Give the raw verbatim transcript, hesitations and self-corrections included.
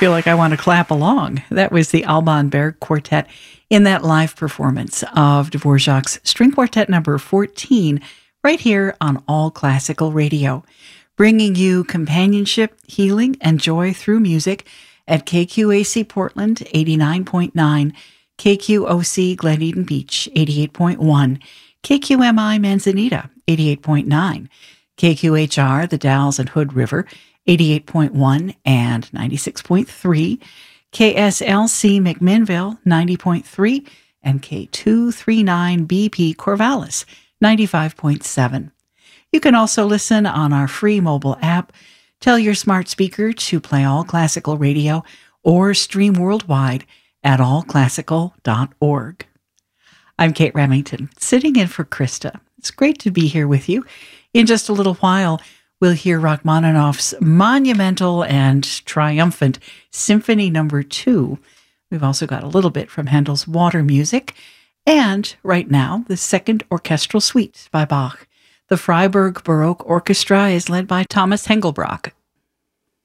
feel like I want to clap along. That was the Alban Berg Quartet in that live performance of Dvorak's String Quartet number fourteen, right here on All Classical Radio, bringing you companionship, healing, and joy through music at K Q A C Portland, eighty-nine point nine, K Q O C Glen Eden Beach, eighty-eight point one, K Q M I Manzanita, eighty-eight point nine, K Q H R, the Dalles and Hood River, eighty-eight point one and ninety-six point three, K S L C McMinnville, ninety point three, and K two thirty-nine B P Corvallis, ninety-five point seven. You can also listen on our free mobile app. Tell your smart speaker to play All Classical Radio or stream worldwide at all classical dot org. I'm Kate Remington, sitting in for Krista. It's great to be here with you. In just a little while, we'll hear Rachmaninoff's monumental and triumphant Symphony Number Two. We've also got a little bit from Handel's Water Music, and right now, the Second Orchestral Suite by Bach. The Freiburg Baroque Orchestra is led by Thomas Hengelbrock.